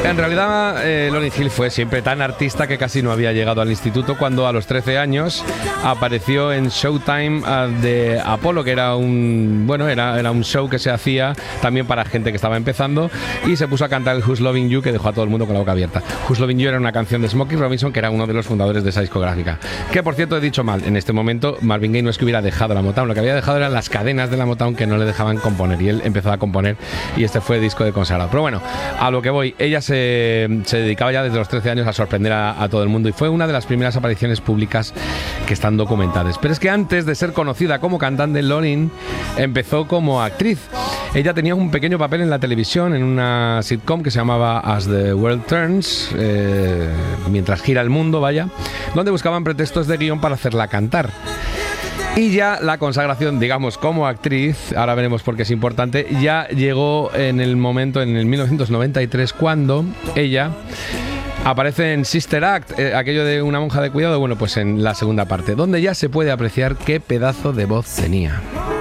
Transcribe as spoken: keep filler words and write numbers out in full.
En realidad, eh, Lauryn Hill fue siempre tan artista que casi no había llegado al instituto cuando a los trece años apareció en Showtime uh, de Apolo, que era un bueno era, era un show que se hacía también para gente que estaba empezando, y se puso a cantar el Who's Loving You, que dejó a todo el mundo con la boca abierta. Who's Loving You era una canción de Smokey Robinson, que era uno de los fundadores de esa discográfica. Que, por cierto, he dicho mal. En este momento, Marvin Gaye no es que hubiera dejado la Motown, lo que había dejado eran las cadenas de la Motown que no le dejaban componer, y él empezó a componer, y este fue el disco de consagrado. Pero bueno, a lo que voy, ella se, se dedicaba ya desde los trece años a sorprender a, a todo el mundo, y fue una de las primeras apariciones públicas que están documentadas. Pero es que antes de ser conocida como cantante, Lauryn empezó como actriz. Ella tenía un pequeño papel en la televisión, en una sitcom que se llamaba As the World Turns, eh, mientras gira el mundo, vaya, donde buscaban pretextos de guión para hacerla cantar. Y ya la consagración, digamos, como actriz, ahora veremos por qué es importante, ya llegó en el momento, en el mil novecientos noventa y tres, cuando ella aparece en Sister Act, eh, aquello de una monja de cuidado, bueno, pues en la segunda parte, donde ya se puede apreciar qué pedazo de voz tenía.